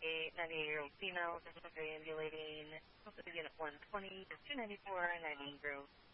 98-year-old female, deambulating, unit 120 to 294, 90 group.